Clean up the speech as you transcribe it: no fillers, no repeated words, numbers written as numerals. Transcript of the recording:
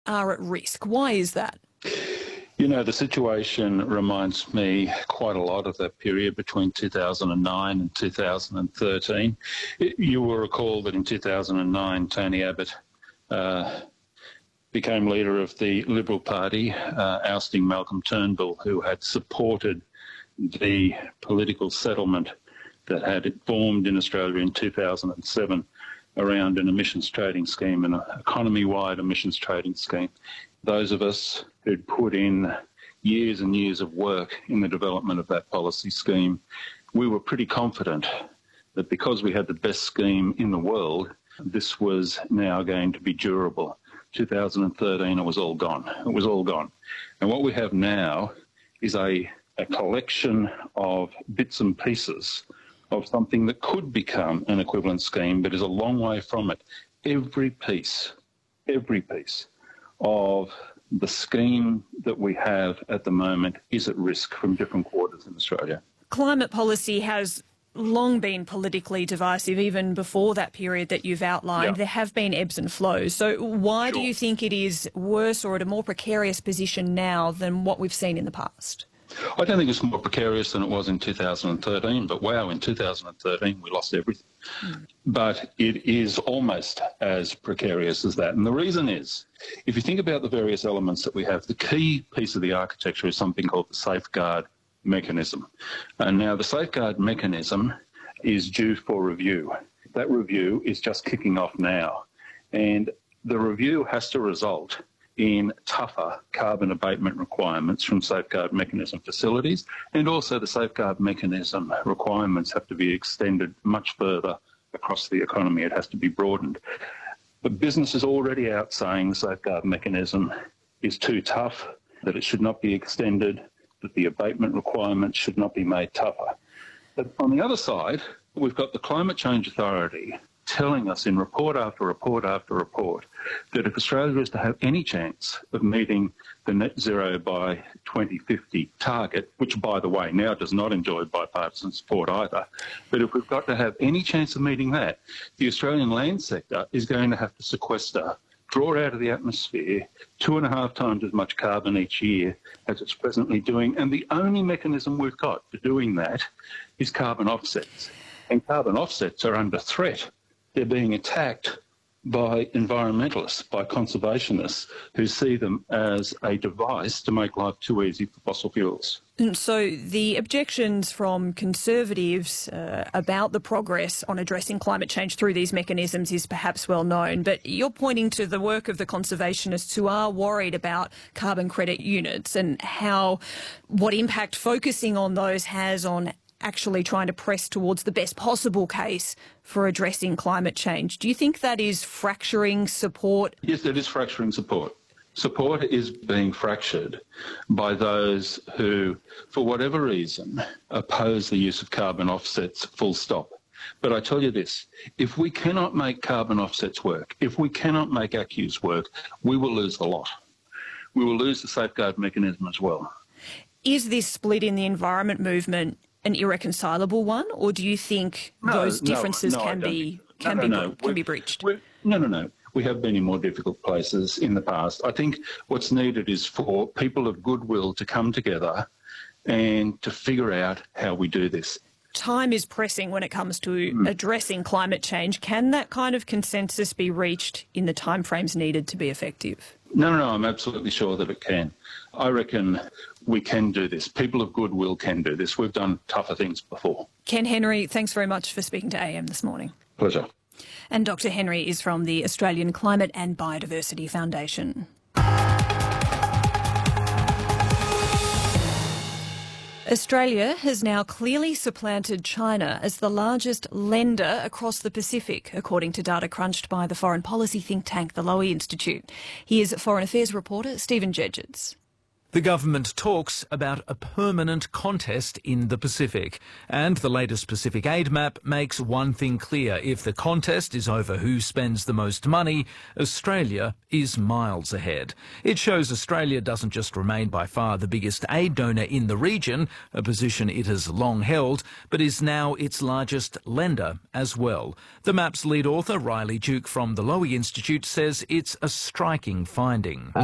are at risk. Why is that? You know, the situation reminds me quite a lot of that period between 2009 and 2013. You will recall that in 2009, Tony Abbott became leader of the Liberal Party, ousting Malcolm Turnbull, who had supported the political settlement that had formed in Australia in 2007 around an emissions trading scheme, an economy-wide emissions trading scheme. Those of us who'd put in years and years of work in the development of that policy scheme, we were pretty confident that because we had the best scheme in the world, this was now going to be durable. 2013, it was all gone. It was all gone. And what we have now is a collection of bits and pieces of something that could become an equivalent scheme, but is a long way from it. Every piece of the scheme that we have at the moment is at risk from different quarters in Australia. Climate policy has long been politically divisive, even before that period that you've outlined. There have been ebbs and flows. So why do you think it is worse or at a more precarious position now than what we've seen in the past? I don't think it's more precarious than it was in 2013, but wow, in 2013 we lost everything. But it is almost as precarious as that. And the reason is, if you think about the various elements that we have, the key piece of the architecture is something called the safeguard mechanism. And now the safeguard mechanism is due for review. That review is just kicking off now. And the review has to result in tougher carbon abatement requirements from safeguard mechanism facilities, and also the safeguard mechanism requirements have to be extended much further across the economy. It has to be broadened. But business is already out saying the safeguard mechanism is too tough, that it should not be extended, that the abatement requirements should not be made tougher. But on the other side, we've got the Climate Change Authority telling us in report after report after report that if Australia is to have any chance of meeting the net zero by 2050 target, which, by the way, now does not enjoy bipartisan support either, but if we've got to have any chance of meeting that, the Australian land sector is going to have to sequester, draw out of the atmosphere 2.5 times as much carbon each year as it's presently doing. And the only mechanism we've got for doing that is carbon offsets. And carbon offsets are under threat. They're being attacked by environmentalists, by conservationists who see them as a device to make life too easy for fossil fuels. And so the objections from Conservatives about the progress on addressing climate change through these mechanisms is perhaps well known, but you're pointing to the work of the conservationists who are worried about carbon credit units and what impact focusing on those has on actually trying to press towards the best possible case for addressing climate change. Do you think that is fracturing support? Yes, it is fracturing support. Support is being fractured by those who, for whatever reason, oppose the use of carbon offsets full stop. But I tell you this, if we cannot make carbon offsets work, if we cannot make ACCUs work, we will lose a lot. We will lose the safeguard mechanism as well. Is this split in the environment movement an irreconcilable one, or do you think those differences can be breached? No. We have been in more difficult places in the past. I think what's needed is for people of goodwill to come together and to figure out how we do this. Time is pressing when it comes to addressing climate change. Can that kind of consensus be reached in the timeframes needed to be effective? No, I'm absolutely sure that it can. I reckon we can do this. People of goodwill can do this. We've done tougher things before. Ken Henry, thanks very much for speaking to AM this morning. Pleasure. And Dr Henry is from the Australian Climate and Biodiversity Foundation. Australia has now clearly supplanted China as the largest lender across the Pacific, according to data crunched by the foreign policy think tank, the Lowy Institute. Here's Foreign Affairs reporter Stephen Jedgetts. The government talks about a permanent contest in the Pacific, and the latest Pacific Aid map makes one thing clear. If the contest is over who spends the most money, Australia is miles ahead. It shows Australia doesn't just remain by far the biggest aid donor in the region, a position it has long held, but is now its largest lender as well. The map's lead author, Riley Duke from the Lowy Institute, says it's a striking finding.